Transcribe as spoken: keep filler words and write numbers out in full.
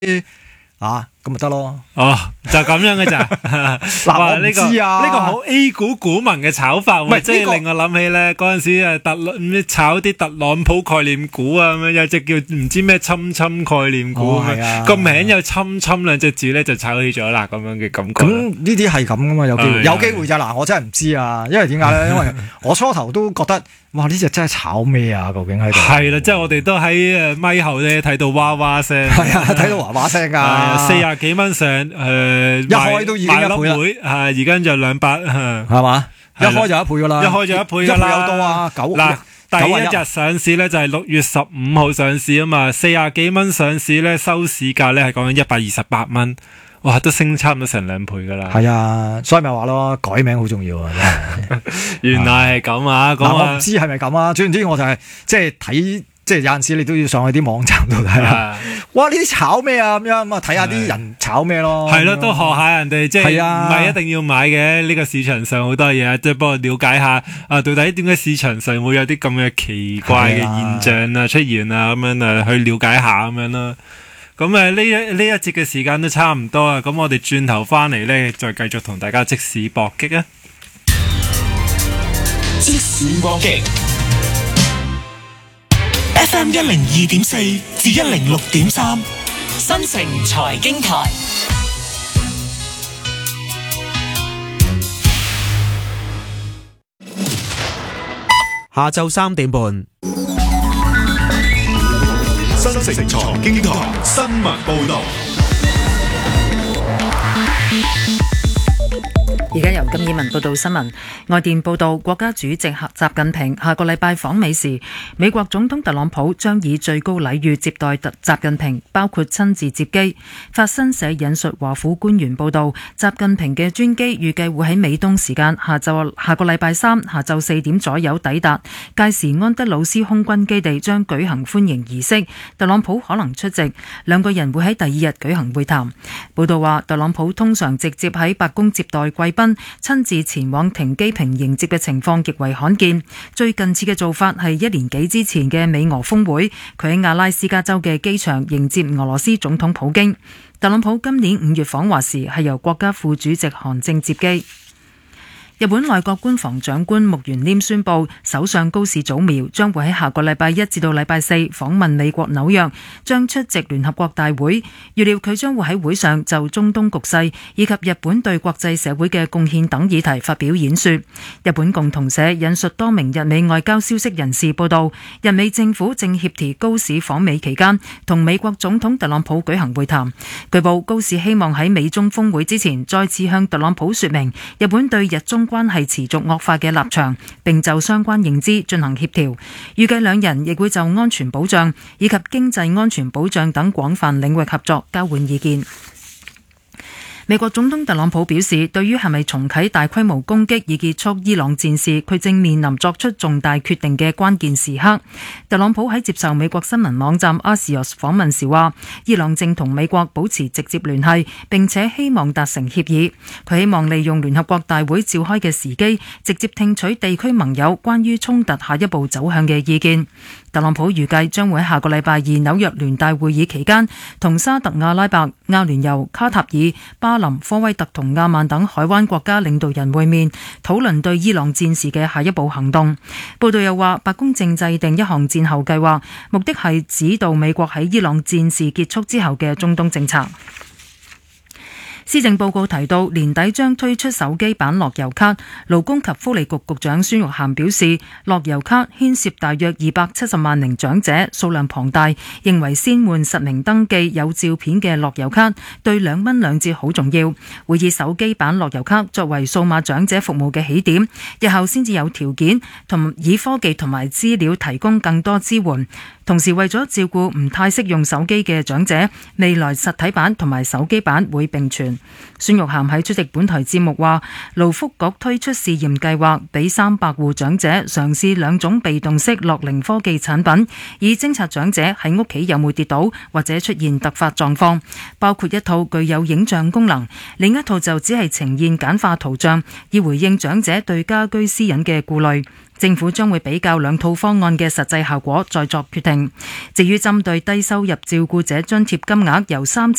啊，咁咪得咯。 哦，就咁樣嘅咋？ 嗱，我唔知啊， 呢個好 A 股股民嘅炒法喎，即係令我諗起咧嗰陣時誒特咩炒啲特朗普概念股啊咁樣，有隻叫唔知咩侵侵概念股啊，個名有侵侵兩隻字咧就炒起咗啦咁樣嘅感覺。 咁呢啲係咁噶嘛？有機會，有機會咋？嗱，我真係唔知啊，因為點解咧？因為我初頭都覺得，哇！呢隻真係炒咩啊？究竟喺度？ 係啦，即係我哋都喺誒咪後咧睇到哇哇聲， 係啊，睇到哇哇聲㗎， 四廿幾蚊上誒， 一開都已經一倍啦， 係而家就兩百， 係嘛？一開就一倍㗎啦， 一開就一倍㗎啦， 有多啊？九嗱，第一日上市咧就係六月十五號上市啊嘛，四廿幾蚊上市咧，收市價咧係講緊一百二十八蚊。哇，都升差唔多成兩倍噶啦！ 係啊，所以咪話咯，改名好重要啊！ 原來係咁啊！ 嗱，我唔知係咪咁啊，總之我就係即係睇，即係有陣時你都要上去啲網站度睇下。哇！呢啲炒咩啊？咁樣咁啊，睇下啲人炒咩咯。 係咯，都學下人哋，即係唔係一定要買嘅。呢個市場上好多嘢，即係幫我了解下啊，到底點解市場上會有啲咁嘅奇怪嘅現象啊出現啊，咁樣啊去了解下咁樣咯。咁誒呢一呢一節嘅時間都差唔多啊，咁我哋轉頭翻嚟咧，再繼續同大家即時搏擊啊！ 即時搏擊 F M 一零二點四至一零六點三，新城財經台。 下晝三點半。 新城財經台新聞報道。 而家由金以文報道新聞。外電報道，國家主席習近平下個禮拜訪美時，美國總統特朗普將以最高禮遇接待習近平，包括親自接機。法新社引述華府官員報道，習近平嘅專機預計會喺美東時間下晝下個禮拜三下晝四點左右抵達，屆時安德魯斯空軍基地將舉行歡迎儀式，特朗普可能出席，兩個人會喺第二日舉行會談。報道話，特朗普通常直接喺白宮接待貴賓，親自前往停機坪迎接嘅情況極為罕見。最近次嘅做法係一年幾之前嘅美俄峰會，佢喺阿拉斯加州嘅機場迎接俄羅斯總統普京。特朗普今年五月訪華時係由國家副主席韓正接機。日本內閣官房長官木原稔宣布，首相高市早苗將會喺下個禮拜一至到禮拜四訪問美國紐約，將出席聯合國大會。預料佢將會喺會上就中東局勢以及日本對國際社會嘅貢獻等議題發表演說。日本共同社引述多名日美外交消息人士報道，日美政府正協調高市訪美期間同美國總統特朗普舉行會談。據報高市希望喺美中峰會之前再次向特朗普說明日本對日中關係持續惡化嘅立場，並就相關認知進行協調。預計兩人亦會就安全保障以及經濟安全保障等廣泛領域合作交換意見。美國總統特朗普表示，對於係咪重啟大規模攻擊以結束伊朗戰事，佢正面臨作出重大決定嘅關鍵時刻。特朗普喺接受美國新聞網站 Axios 訪問時話，伊朗正同美國保持直接聯繫，並且希望達成協議。佢希望利用聯合國大會召開嘅時機，直接聽取地區盟友關於衝突下一步走向嘅意見。特朗普預計將會喺下個禮拜二紐約聯大會議期間，同沙特阿拉伯、阿聯酋、卡塔爾、巴林、科威特同亞曼等海灣國家領導人會面，討論對伊朗戰事嘅下一步行動。報道又話，白宮正制定一項戰後計劃，目的係指導美國喺伊朗戰事結束之後嘅中東政策。施政報告提到，年底將推出手機版樂悠卡。勞工及福利局局長孫玉菡表示，樂悠卡牽涉大約二百七十萬名長者，數量龐大，認為先換實名登記有照片嘅樂悠卡對兩蚊兩折好重要，會以手機版樂悠卡作為數碼長者服務嘅起點，日後先至有條件同以科技同埋資料提供更多支援。同時為咗照顧唔太識用手機嘅長者，未來實體版同埋手機版會並存。孫玉菡喺出席本台節目話，勞福局推出試驗計劃，俾三百戶長者嘗試兩種被動式樂齡科技產品，以偵察長者喺屋企有冇跌倒或者出現突發狀況，包括一套具有影像功能，另一套就只係呈現簡化圖像，以回應長者對家居私隱嘅顧慮。政府將會比較兩套方案嘅實際效果，再作決定。至於針對低收入照顧者津貼金額由三千